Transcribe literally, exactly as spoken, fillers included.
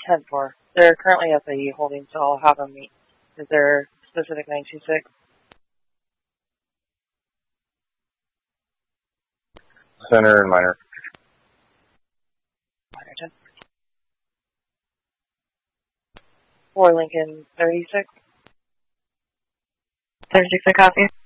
ten four. They're currently at the holding, so I'll have them meet. Is there specific nine two six? Center and minor. Minor ten. For Lincoln thirty-six. thirty-six, I copy.